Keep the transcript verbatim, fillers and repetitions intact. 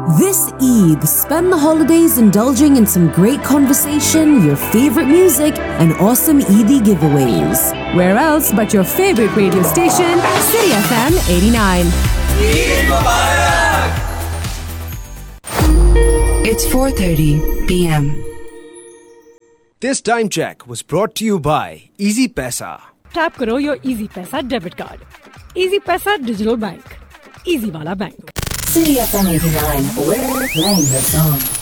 This Eid, spend the holidays indulging in some great conversation, your favorite music, and awesome Eidi giveaways. Where else but your favorite radio station, City F M eighty-nine. Eid Mubarak! It's four thirty p.m. This time check was brought to you by Easy Paisa. Tap karo your Easy Paisa debit card. Easy Paisa Digital Bank. Easy wala bank. City F M eighty-nine, we're playing the song.